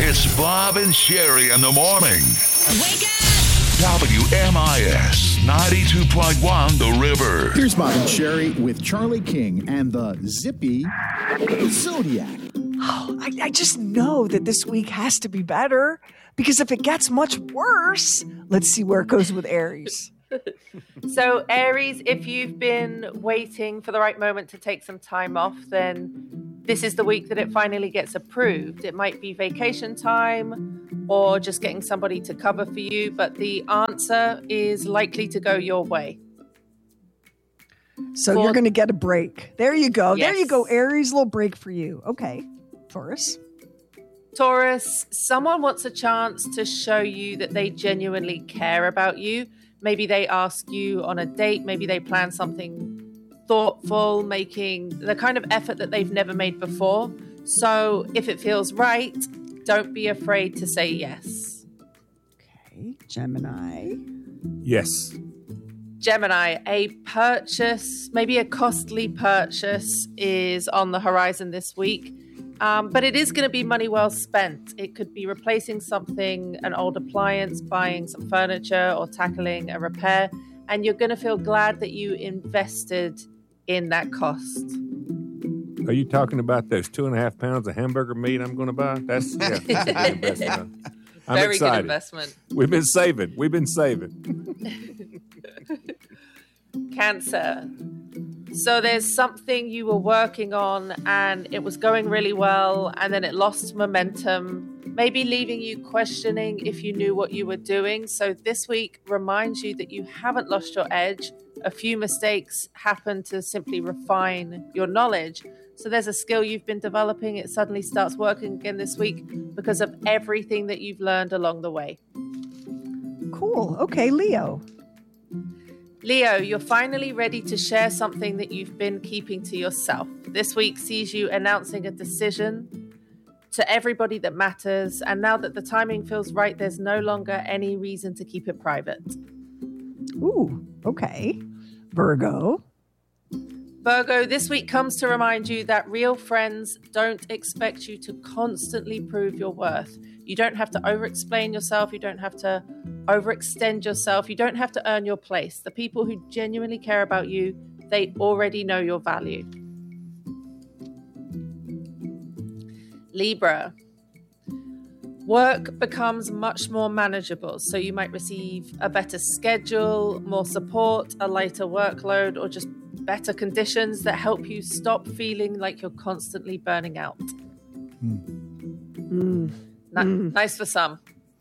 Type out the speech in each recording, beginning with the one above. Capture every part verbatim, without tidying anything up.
It's Bob and Sherry in the morning. Wake up! W M I S ninety-two point one The River. Here's Bob and Sherry with Charlie King and the Zippy Zodiac. Oh, I, I just know that this week has to be better, because if it gets much worse, let's see where it goes with Aries. So Aries, if you've been waiting for the right moment to take some time off, then this is the week that it finally gets approved. It might be vacation time or just getting somebody to cover for you, but the answer is likely to go your way. So For- you're going to get a break. There you go. Yes. There you go, Aries, little break for you. Okay. Taurus. Taurus, someone wants a chance to show you that they genuinely care about you. Maybe they ask you on a date. Maybe they plan something thoughtful, making the kind of effort that they've never made before. So if it feels right, don't be afraid to say yes. Okay. Gemini. Yes. Gemini, a purchase, maybe a costly purchase is on the horizon this week. Um, but it is going to be money well spent. It could be replacing something, an old appliance, buying some furniture, or tackling a repair. And you're going to feel glad that you invested in that cost. Are you talking about those two and a half pounds of hamburger meat I'm going to buy? That's, yeah, that's a good investment. I'm Very excited. good investment. We've been saving. We've been saving. Cancer. So there's something you were working on and it was going really well, and then it lost momentum, maybe leaving you questioning if you knew what you were doing. So this week reminds you that you haven't lost your edge. A few mistakes happen to simply refine your knowledge. So there's a skill you've been developing. It suddenly starts working again this week because of everything that you've learned along the way. Cool. Okay, Leo. Leo, you're finally ready to share something that you've been keeping to yourself. This week sees you announcing a decision to everybody that matters. And now that the timing feels right, there's no longer any reason to keep it private. Ooh, okay. Virgo. Virgo, this week comes to remind you that real friends don't expect you to constantly prove your worth. You don't have to over-explain yourself. You don't have to overextend yourself. You don't have to earn your place. The people who genuinely care about you, they already know your value. Libra. Work becomes much more manageable, so you might receive a better schedule, more support, a lighter workload, or just better conditions that help you stop feeling like you're constantly burning out. Mm. Ni- Mm. Nice for some.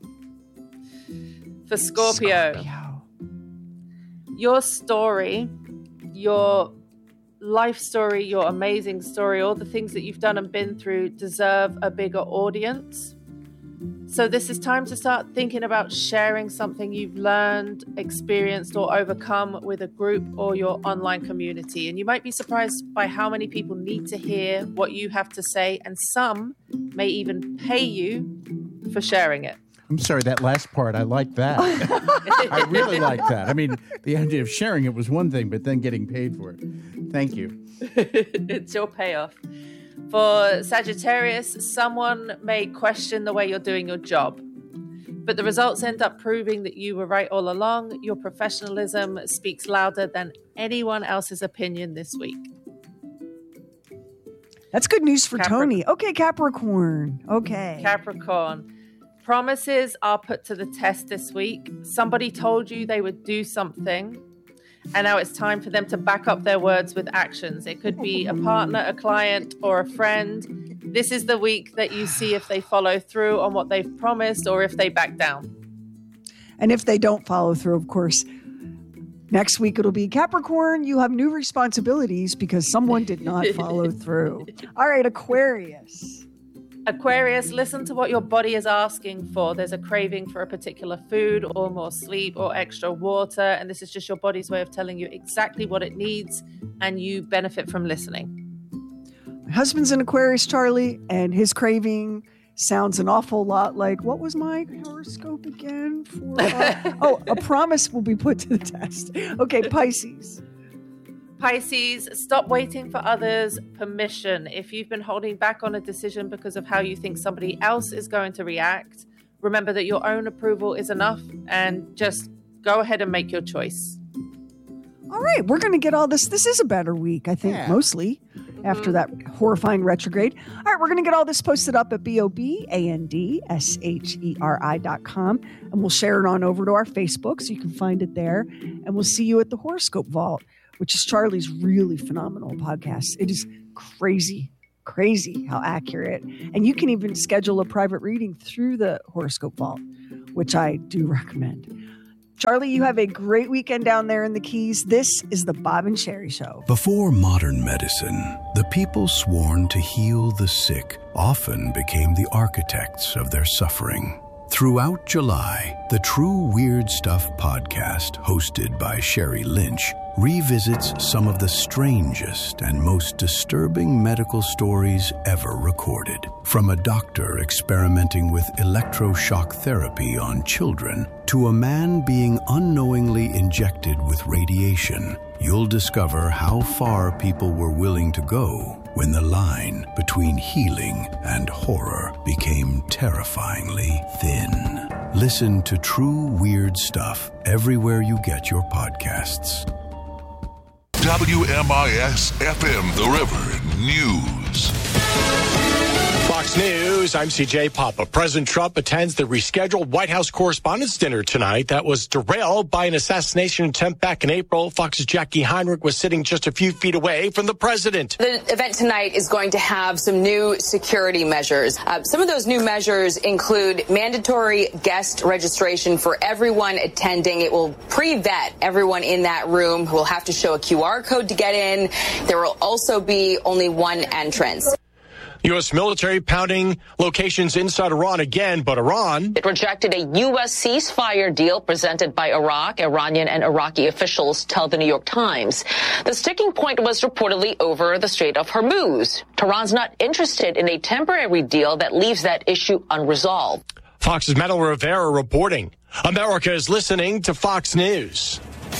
For Scorpio, Scorpio. Your story, your life story, your amazing story, all the things that you've done and been through deserve a bigger audience. So this is time to start thinking about sharing something you've learned, experienced, or overcome with a group or your online community. And you might be surprised by how many people need to hear what you have to say, and some may even pay you for sharing it. I'm sorry, that last part, I like that. I really like that. I mean, the idea of sharing it was one thing, but then getting paid for it. Thank you. It's your payoff. For Sagittarius, someone may question the way you're doing your job, but the results end up proving that you were right all along. Your professionalism speaks louder than anyone else's opinion this week. That's good news for Capric- Tony. Okay, Capricorn. Okay. Capricorn. Promises are put to the test this week. Somebody told you they would do something, and now it's time for them to back up their words with actions. It could be a partner, a client, or a friend. This is the week that you see if they follow through on what they've promised or if they back down. And if they don't follow through, of course, next week it'll be Capricorn. You have new responsibilities because someone did not follow through. All right, Aquarius. Aquarius, listen to what your body is asking for. There's a craving for a particular food or more sleep or extra water. And this is just your body's way of telling you exactly what it needs, and you benefit from listening. My husband's an Aquarius, Charlie, and his craving sounds an awful lot like, what was my horoscope again? For uh, oh, a promise will be put to the test. Okay, Pisces. Pisces, stop waiting for others' permission. If you've been holding back on a decision because of how you think somebody else is going to react, remember that your own approval is enough and just go ahead and make your choice. All right, we're going to get all this. This is a better week, I think, Yeah. mostly after that horrifying retrograde. All right, we're going to get all this posted up at B O B A N D S H E R I dot com, and we'll share it on over to our Facebook so you can find it there. And we'll see you at the Horoscope Vault, which is Charlie's really phenomenal podcast. It is crazy, crazy how accurate. And you can even schedule a private reading through the Horoscope Vault, which I do recommend. Charlie, you have a great weekend down there in the Keys. This is the Bob and Sherry Show. Before modern medicine, the people sworn to heal the sick often became the architects of their suffering. Throughout July, the True Weird Stuff podcast, hosted by Sherry Lynch, revisits some of the strangest and most disturbing medical stories ever recorded. From a doctor experimenting with electroshock therapy on children to a man being unknowingly injected with radiation, you'll discover how far people were willing to go when the line between healing and horror became terrifyingly thin. Listen to True Weird Stuff everywhere you get your podcasts. W M I S F M The River News. Fox News, I'm C J Papa. President Trump attends the rescheduled White House Correspondents' Dinner tonight that was derailed by an assassination attempt back in April. Fox's Jackie Heinrich was sitting just a few feet away from the president. The event tonight is going to have some new security measures. Uh, some of those new measures include mandatory guest registration for everyone attending. It will pre-vet everyone in that room who will have to show a Q R code to get in. There will also be only one entrance. U S military pounding locations inside Iran again, but Iran... It rejected a U S ceasefire deal presented by Iraq. Iranian and Iraqi officials tell the New York Times. The sticking point was reportedly over the Strait of Hormuz. Tehran's not interested in a temporary deal that leaves that issue unresolved. Fox's Metal Rivera reporting. America is listening to Fox News.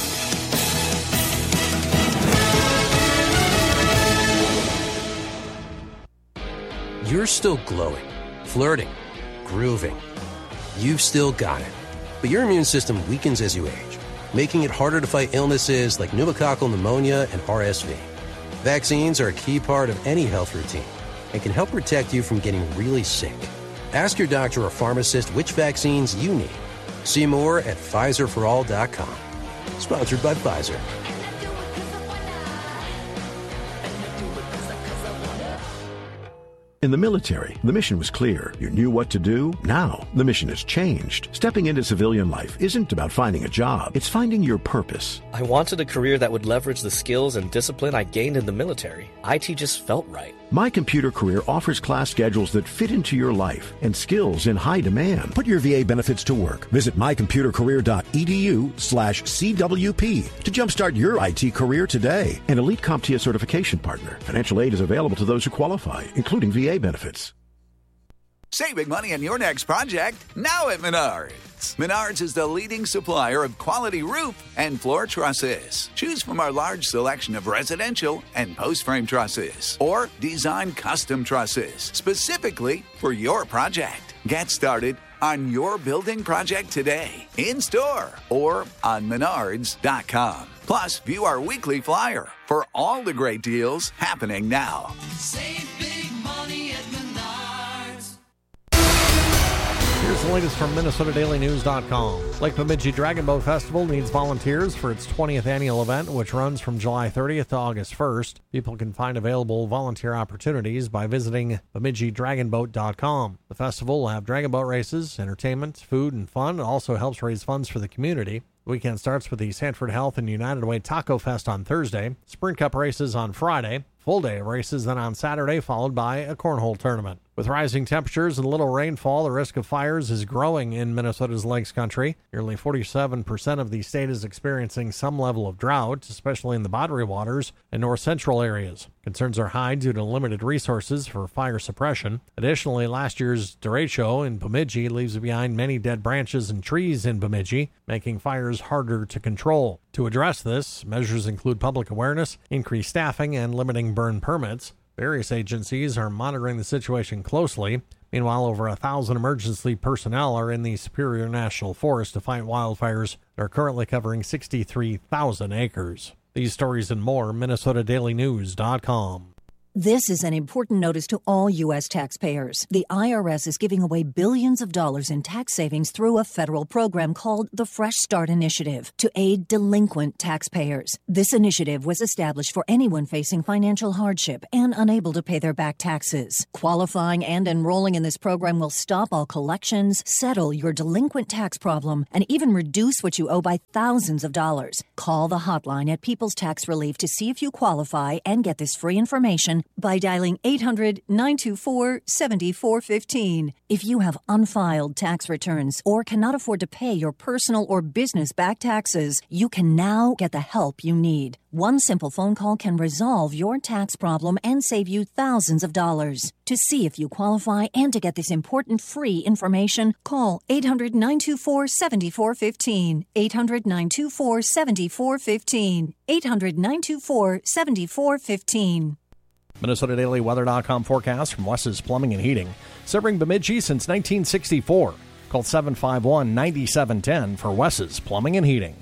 You're still glowing, flirting, grooving. You've still got it. But your immune system weakens as you age, making it harder to fight illnesses like pneumococcal pneumonia and R S V. Vaccines are a key part of any health routine and can help protect you from getting really sick. Ask your doctor or pharmacist which vaccines you need. See more at Pfizer for all dot com. Sponsored by Pfizer. In the military, the mission was clear. You knew what to do. Now, the mission has changed. Stepping into civilian life isn't about finding a job. It's finding your purpose. I wanted a career that would leverage the skills and discipline I gained in the military. I T just felt right. My Computer Career offers class schedules that fit into your life and skills in high demand. Put your V A benefits to work. Visit my computer career dot e d u slash C W P to jumpstart your I T career today. An elite CompTIA certification partner. Financial aid is available to those who qualify, including V A benefits. Saving money on your next project now at Menards. Menards is the leading supplier of quality roof and floor trusses. Choose from our large selection of residential and post-frame trusses or design custom trusses specifically for your project. Get started on your building project today, in-store or on menards dot com. Plus, view our weekly flyer for all the great deals happening now. Save big money at Menards. Here's the latest from Minnesota Daily News dot com. Lake Bemidji Dragon Boat Festival needs volunteers for its twentieth annual event, which runs from July thirtieth to August first. People can find available volunteer opportunities by visiting Bemidji Dragon Boat dot com. The festival will have dragon boat races, entertainment, food, and fun. It also helps raise funds for the community. The weekend starts with the Sanford Health and United Way Taco Fest on Thursday, Sprint Cup races on Friday, full day of races then on Saturday, followed by a cornhole tournament. With rising temperatures and little rainfall, the risk of fires is growing in Minnesota's Lakes Country. Nearly forty-seven percent of the state is experiencing some level of drought, especially in the Boundary Waters and north central areas. Concerns are high due to limited resources for fire suppression. Additionally, last year's derecho in Bemidji leaves behind many dead branches and trees in Bemidji, making fires harder to control. To address this, measures include public awareness, increased staffing, and limiting burn permits. Various agencies are monitoring the situation closely. Meanwhile, over a thousand emergency personnel are in the Superior National Forest to fight wildfires that are currently covering sixty-three thousand acres. These stories and more, Minnesota Daily News dot com. This is an important notice to all U S taxpayers. The I R S is giving away billions of dollars in tax savings through a federal program called the Fresh Start Initiative to aid delinquent taxpayers. This initiative was established for anyone facing financial hardship and unable to pay their back taxes. Qualifying and enrolling in this program will stop all collections, settle your delinquent tax problem, and even reduce what you owe by thousands of dollars. Call the hotline at People's Tax Relief to see if you qualify and get this free information by dialing eight hundred, nine two four, seven four one five. If you have unfiled tax returns or cannot afford to pay your personal or business back taxes, you can now get the help you need. One simple phone call can resolve your tax problem and save you thousands of dollars. To see if you qualify and to get this important free information, call eight hundred, nine two four, seven four one five, eight hundred, nine two four, seven four one five, eight hundred, nine two four, seven four one five. Minnesota Daily Weather dot com forecast from Wes's Plumbing and Heating. Serving Bemidji since nineteen sixty-four. Call seven five one, nine seven one zero for Wes's Plumbing and Heating.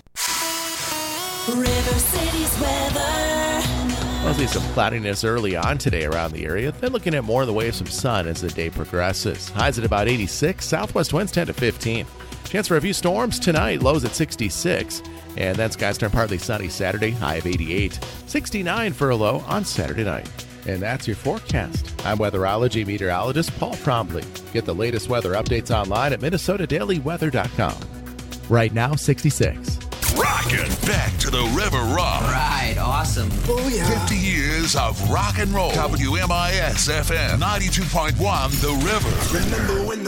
River City's weather. Mostly some cloudiness early on today around the area. Then looking at more in the way of some sun as the day progresses. Highs at about eighty-six. Southwest winds ten to fifteen. Chance for a few storms tonight. Lows at sixty-six. And then skies turn partly sunny Saturday. High of eighty-eight. sixty-nine for a low on Saturday night. And that's your forecast. I'm weatherology meteorologist Paul Trombley. Get the latest weather updates online at Minnesota Daily Weather dot com. Right now, sixty-six. Rockin' back to the River Rock. Right, awesome. Oh, yeah. fifty years of rock and roll. W M I S F M ninety-two point one The River. Remember when